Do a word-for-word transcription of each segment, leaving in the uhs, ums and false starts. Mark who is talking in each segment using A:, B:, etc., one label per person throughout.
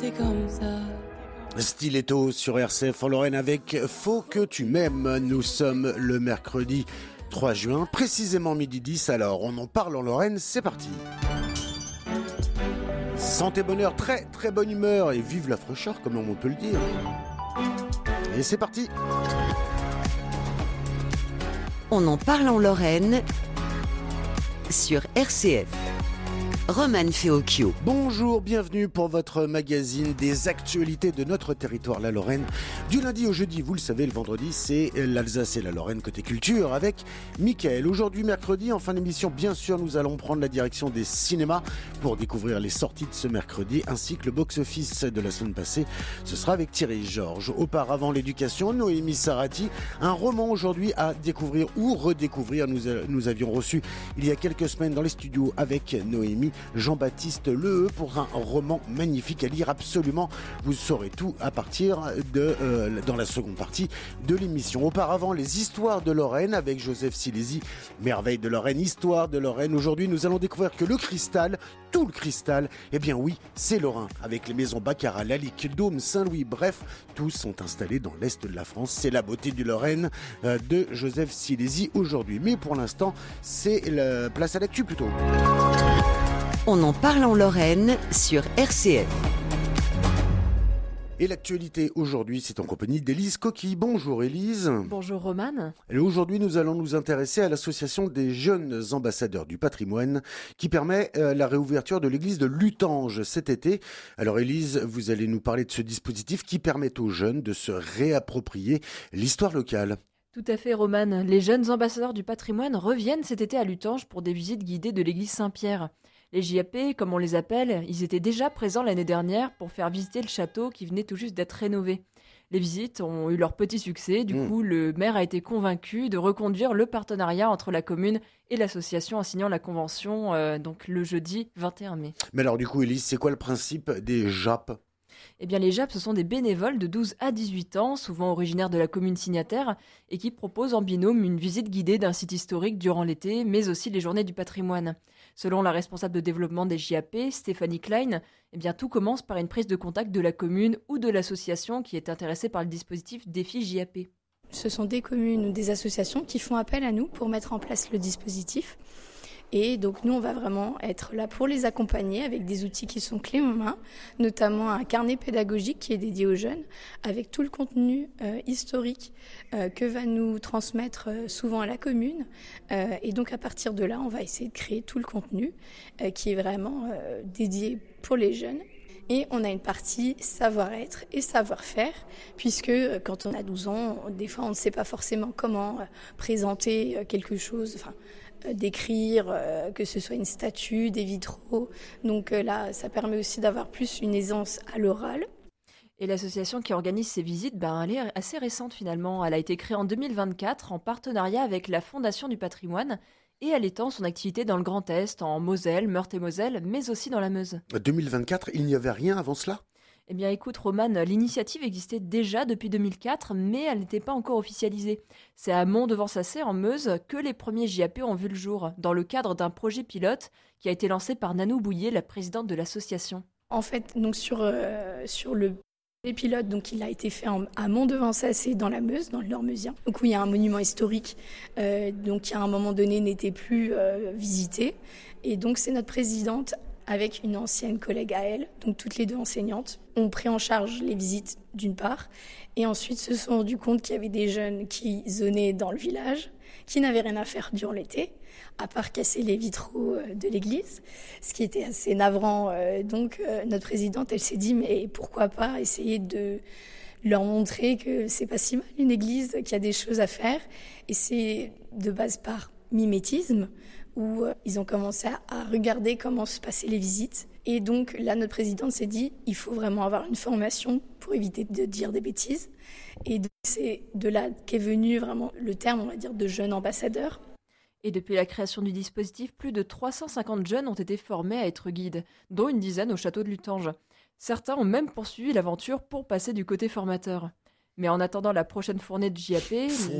A: t'es comme ça.
B: Stiletto sur R C F en Lorraine avec Faut que tu m'aimes. Nous sommes le mercredi trois juin, précisément midi dix. Alors on en parle en Lorraine, c'est parti. Santé, bonheur, très très bonne humeur et vive la fraîcheur comme on peut le dire. Et c'est parti.
C: On en parle en Lorraine sur R C F. Romane Feocchio.
B: Bonjour, bienvenue pour votre magazine des actualités de notre territoire, la Lorraine. Du lundi au jeudi, vous le savez, le vendredi, c'est l'Alsace et la Lorraine côté culture avec Mickaël. Aujourd'hui, mercredi, en fin d'émission, bien sûr, nous allons prendre la direction des cinémas pour découvrir les sorties de ce mercredi, ainsi que le box-office de la semaine passée. Ce sera avec Thierry Georges. Auparavant, l'éducation, Noémie Sarati. Un roman aujourd'hui à découvrir ou redécouvrir. Nous, nous avions reçu il y a quelques semaines dans les studios avec Noémie Jean-Baptiste Leheux pour un roman magnifique à lire absolument. Vous saurez tout à partir de euh, dans la seconde partie de l'émission. Auparavant, les histoires de Lorraine avec Joseph Silési, merveille de Lorraine, histoire de Lorraine. Aujourd'hui, nous allons découvrir que le cristal, tout le cristal, eh bien oui, c'est lorrain. Avec les maisons Baccarat, Lalique, Dôme, Saint-Louis, bref, tous sont installés dans l'est de la France. C'est la beauté du Lorraine euh, de Joseph Silési aujourd'hui. Mais pour l'instant, c'est la place à l'actu plutôt.
C: On en parle en Lorraine sur R C F.
B: Et l'actualité aujourd'hui, c'est en compagnie d'Élise Coquille. Bonjour Élise.
D: Bonjour Romane.
B: Et aujourd'hui, nous allons nous intéresser à l'association des jeunes ambassadeurs du patrimoine qui permet euh, la réouverture de l'église de Lutange cet été. Alors Élise, vous allez nous parler de ce dispositif qui permet aux jeunes de se réapproprier l'histoire locale.
D: Tout à fait Romane. Les jeunes ambassadeurs du patrimoine reviennent cet été à Lutange pour des visites guidées de l'église Saint-Pierre. Les J A P, comme on les appelle, ils étaient déjà présents l'année dernière pour faire visiter le château qui venait tout juste d'être rénové. Les visites ont eu leur petit succès, du mmh. coup le maire a été convaincu de reconduire le partenariat entre la commune et l'association en signant la convention euh, donc le jeudi vingt et un mai.
B: Mais alors du coup Élise, c'est quoi le principe des J A P ?
D: Eh bien, les J A P, ce sont des bénévoles de douze à dix-huit ans, souvent originaires de la commune signataire, et qui proposent en binôme une visite guidée d'un site historique durant l'été, mais aussi les journées du patrimoine. Selon la responsable de développement des J A P, Stéphanie Klein, eh bien, tout commence par une prise de contact de la commune ou de l'association qui est intéressée par le dispositif Défi J A P.
E: Ce sont des communes ou des associations qui font appel à nous pour mettre en place le dispositif. Et donc nous, on va vraiment être là pour les accompagner avec des outils qui sont clés en main, notamment un carnet pédagogique qui est dédié aux jeunes, avec tout le contenu euh, historique euh, que va nous transmettre euh, souvent la commune. Euh, et donc à partir de là, on va essayer de créer tout le contenu euh, qui est vraiment euh, dédié pour les jeunes. Et on a une partie savoir-être et savoir-faire, puisque quand on a douze ans, des fois on ne sait pas forcément comment présenter quelque chose, enfin d'écrire, euh, que ce soit une statue, des vitraux. Donc euh, là, ça permet aussi d'avoir plus une aisance à l'oral.
D: Et l'association qui organise ces visites, ben, elle est assez récente finalement. Elle a été créée en deux mille vingt-quatre en partenariat avec la Fondation du patrimoine et elle étend son activité dans le Grand Est, en Moselle, Meurthe-et-Moselle, mais aussi dans la Meuse.
B: deux mille vingt-quatre, il n'y avait rien avant cela ?
D: Eh bien écoute Romane, l'initiative existait déjà depuis deux mille quatre, mais elle n'était pas encore officialisée. C'est à Mont-de-Vansacé, en Meuse, que les premiers J A P ont vu le jour, dans le cadre d'un projet pilote qui a été lancé par Nanou Bouillet, la présidente de l'association.
E: En fait, donc sur, euh, sur le projet pilote, donc il a été fait en, à Mont-de-Vansacé, dans la Meuse, dans le Nord meusien, donc où il y a un monument historique, euh, donc qui à un moment donné n'était plus euh, visité. Et donc c'est notre présidente, avec une ancienne collègue à elle, donc toutes les deux enseignantes, ont pris en charge les visites d'une part, et ensuite se sont rendus compte qu'il y avait des jeunes qui zonaient dans le village, qui n'avaient rien à faire durant l'été, à part casser les vitraux de l'église, ce qui était assez navrant. Donc notre présidente, elle s'est dit, mais pourquoi pas essayer de leur montrer que c'est pas si mal une église, qu'il y a des choses à faire, et c'est de base par mimétisme, où ils ont commencé à regarder comment se passaient les visites. Et donc là, notre présidente s'est dit, il faut vraiment avoir une formation pour éviter de dire des bêtises. Et donc, c'est de là qu'est venu vraiment le terme, on va dire, de jeune ambassadeur.
D: Et depuis la création du dispositif, plus de trois cent cinquante jeunes ont été formés à être guides, dont une dizaine au château de Lutange. Certains ont même poursuivi l'aventure pour passer du côté formateur. Mais en attendant la prochaine fournée de J A P...
B: Fournée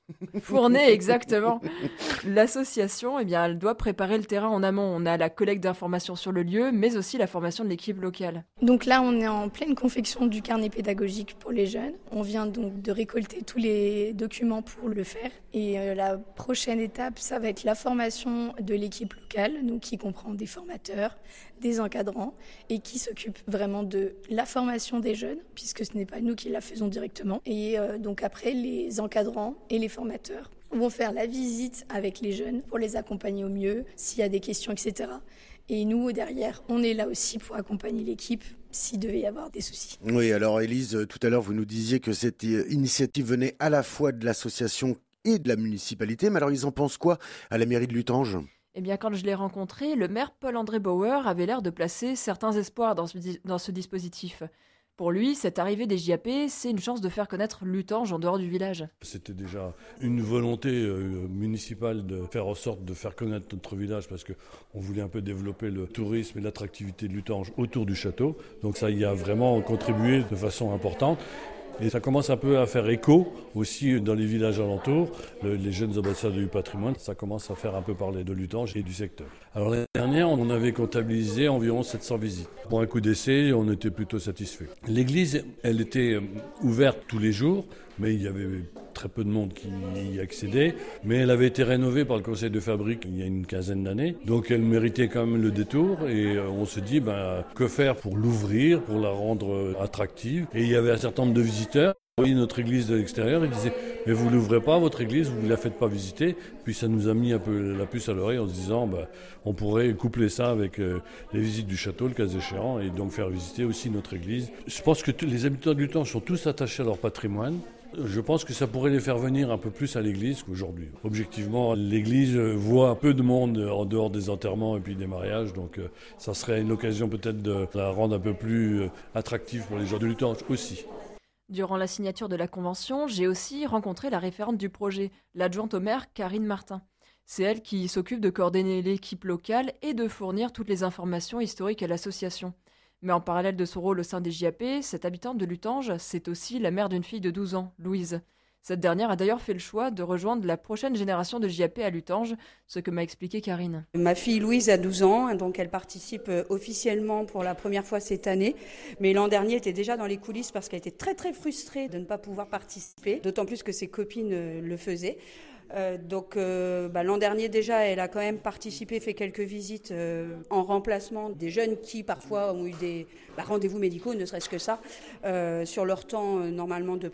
D: Fournée, exactement. L'association, eh bien, elle doit préparer le terrain en amont. On a la collecte d'informations sur le lieu, mais aussi la formation de l'équipe locale.
E: Donc là, on est en pleine confection du carnet pédagogique pour les jeunes. On vient donc de récolter tous les documents pour le faire. Et euh, la prochaine étape, ça va être la formation de l'équipe locale, donc qui comprend des formateurs, des encadrants, et qui s'occupe vraiment de la formation des jeunes, puisque ce n'est pas nous qui la faisons directement. Et euh, donc après, les encadrants et les formateurs vont faire la visite avec les jeunes pour les accompagner au mieux, s'il y a des questions, et cetera. Et nous, derrière, on est là aussi pour accompagner l'équipe s'il devait y avoir des soucis.
B: Oui, alors Élise, tout à l'heure, vous nous disiez que cette initiative venait à la fois de l'association et de la municipalité. Mais alors, ils en pensent quoi à la mairie de Lutange ?
D: Eh bien, quand je l'ai rencontré, le maire Paul-André Bauer avait l'air de placer certains espoirs dans ce, dans ce dispositif. Pour lui, cette arrivée des J A P, c'est une chance de faire connaître Lutange en dehors du village.
A: C'était déjà une volonté euh, municipale de faire en sorte de faire connaître notre village parce qu'on voulait un peu développer le tourisme et l'attractivité de Lutange autour du château. Donc ça y a vraiment contribué de façon importante. Et ça commence un peu à faire écho aussi dans les villages alentours. Le, les jeunes ambassadeurs du patrimoine, ça commence à faire un peu parler de Lutange et du secteur. Alors l'année dernière, on avait comptabilisé environ sept cents visites. Pour un coup d'essai, on était plutôt satisfait. L'église, elle était ouverte tous les jours, mais il y avait très peu de monde qui y accédait. Mais elle avait été rénovée par le conseil de fabrique il y a une quinzaine d'années. Donc elle méritait quand même le détour. Et on se dit, ben, que faire pour l'ouvrir, pour la rendre attractive. Et il y avait un certain nombre de visiteurs. Ils voyaient notre église de l'extérieur, ils disaient « Mais vous l'ouvrez pas, votre église, vous ne la faites pas visiter ». Puis ça nous a mis un peu la puce à l'oreille en se disant ben, on pourrait coupler ça avec euh, les visites du château, le cas échéant, et donc faire visiter aussi notre église. Je pense que t- les habitants du Lutange sont tous attachés à leur patrimoine. Je pense que ça pourrait les faire venir un peu plus à l'église qu'aujourd'hui. Objectivement, l'église voit un peu de monde en dehors des enterrements et puis des mariages, donc euh, ça serait une occasion peut-être de la rendre un peu plus euh, attractive pour les gens de Lutange aussi.
D: Durant la signature de la convention, j'ai aussi rencontré la référente du projet, l'adjointe au maire Karine Martin. C'est elle qui s'occupe de coordonner l'équipe locale et de fournir toutes les informations historiques à l'association. Mais en parallèle de son rôle au sein des J A P, cette habitante de Lutange, c'est aussi la mère d'une fille de douze ans, Louise. Cette dernière a d'ailleurs fait le choix de rejoindre la prochaine génération de J A P à Lutange, ce que m'a expliqué Karine.
F: Ma fille Louise a douze ans, donc elle participe officiellement pour la première fois cette année. Mais l'an dernier, elle était déjà dans les coulisses parce qu'elle était très très frustrée de ne pas pouvoir participer, d'autant plus que ses copines le faisaient. Euh, donc euh, bah, l'an dernier déjà, elle a quand même participé, fait quelques visites euh, en remplacement des jeunes qui parfois ont eu des bah, rendez-vous médicaux, ne serait-ce que ça, euh, sur leur temps euh, normalement de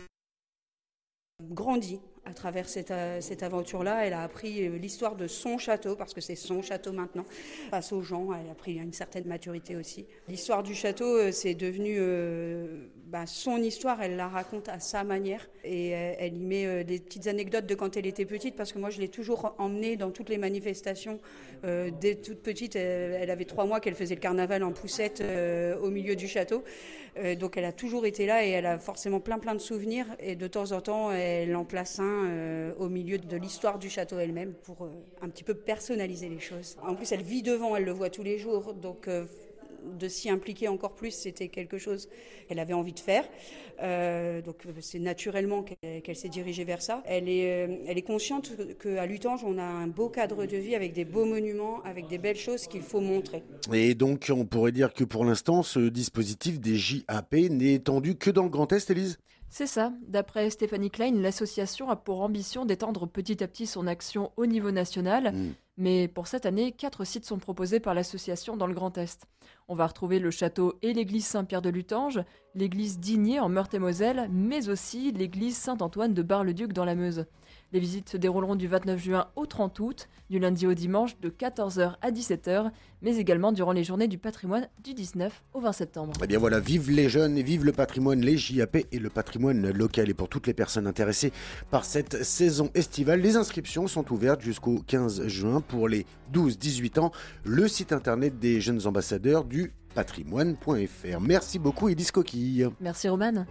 F: grandi à travers cette, euh, cette aventure-là. Elle a appris euh, l'histoire de son château, parce que c'est son château maintenant, face aux gens. Elle a pris une certaine maturité aussi. L'histoire du château, euh, c'est devenu euh, bah, son histoire. Elle la raconte à sa manière et euh, elle y met euh, des petites anecdotes de quand elle était petite, parce que moi je l'ai toujours emmenée dans toutes les manifestations. Euh, dès toute petite, elle, elle avait trois mois qu'elle faisait le carnaval en poussette euh, au milieu du château. Euh, donc elle a toujours été là et elle a forcément plein plein de souvenirs, et de temps en temps elle en place un euh, au milieu de l'histoire du château elle-même pour euh, un petit peu personnaliser les choses. En plus elle vit devant, elle le voit tous les jours, donc euh, de s'y impliquer encore plus, c'était quelque chose qu'elle avait envie de faire. Euh, donc c'est naturellement qu'elle, qu'elle s'est dirigée vers ça. Elle est, euh, elle est consciente qu'à Lutange, on a un beau cadre de vie avec des beaux monuments, avec des belles choses qu'il faut montrer.
B: Et donc on pourrait dire que pour l'instant, ce dispositif des J A P n'est étendu que dans le Grand Est, Élise ?
D: C'est ça. D'après Stéphanie Klein, l'association a pour ambition d'étendre petit à petit son action au niveau national. Mmh. Mais pour cette année, quatre sites sont proposés par l'association dans le Grand Est. On va retrouver le château et l'église Saint-Pierre de Lutange, l'église d'Igné en Meurthe-et-Moselle, mais aussi l'église Saint-Antoine de Bar-le-Duc dans la Meuse. Les visites se dérouleront du vingt-neuf juin au trente août, du lundi au dimanche de quatorze heures à dix-sept heures, mais également durant les journées du patrimoine du dix-neuf au vingt septembre.
B: Eh bien voilà, vive les jeunes et vive le patrimoine, les J A P et le patrimoine local. Et pour toutes les personnes intéressées par cette saison estivale, les inscriptions sont ouvertes jusqu'au quinze juin pour les douze dix-huit ans. Le site internet des jeunes ambassadeurs du patrimoine point f r. Merci beaucoup Élise Coquille.
D: Merci Romane.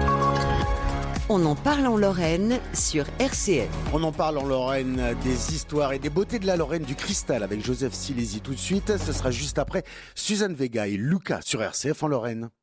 C: On en parle en Lorraine sur R C F.
B: On en parle en Lorraine, des histoires et des beautés de la Lorraine, du cristal avec Joseph Silési tout de suite. Ce sera juste après Suzanne Vega et Lucas sur R C F en Lorraine.